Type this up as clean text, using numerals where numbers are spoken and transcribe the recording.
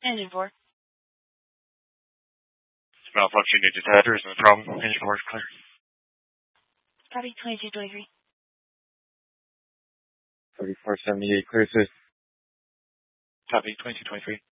Engine 4. Malfunction in detectors, no problem. Engine 4 is clear. Copy, 2223. 3478, clear assist. Copy, 2223.